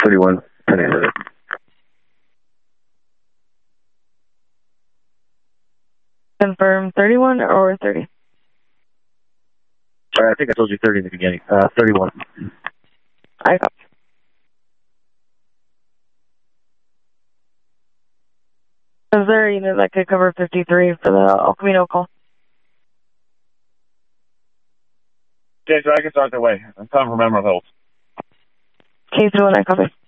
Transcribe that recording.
31, Penny. Confirm 31 or 30? Sorry, I think I told you 30 in the beginning. 31. I copy. Is there a unit that could cover 53 for the El Camino call? Okay, so I can start their way. I'm coming from Emerald Hills. Case 1, I copy.